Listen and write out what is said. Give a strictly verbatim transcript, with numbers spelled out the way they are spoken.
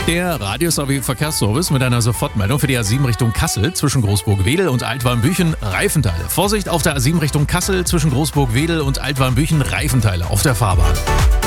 Der Radius A W Verkehrsservice mit einer Sofortmeldung für die A sieben Richtung Kassel zwischen Großburg-Wedel und Altwarnbüchen Reifenteile. Vorsicht auf der A sieben Richtung Kassel zwischen Großburg-Wedel und Altwarnbüchen Reifenteile auf der Fahrbahn.